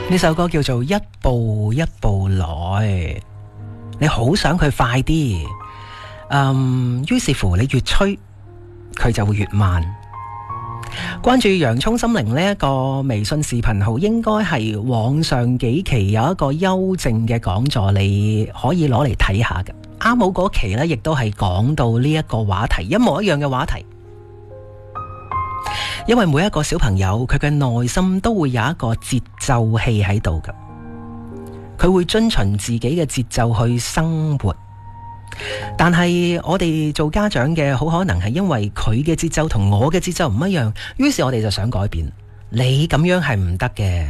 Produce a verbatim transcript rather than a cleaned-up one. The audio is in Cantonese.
呢首歌叫做一步一步來，你好想佢快啲，嗯，於是乎你越催，佢就會越慢。關注洋蔥心靈呢一個微信視頻號，應該係往上幾期有一個優正嘅講座，你可以攞嚟睇下嘅。啱好嗰期呢，亦都係講到呢一個話題，一模一樣嘅話題。因為每一個小朋友佢嘅內心都會有一個節奏器喺度嘅，佢會遵循自己嘅節奏去生活。但係我哋做家長嘅，好可能係因為佢嘅節奏同我嘅節奏唔一樣，於是我哋就想改變。你咁樣係唔得嘅，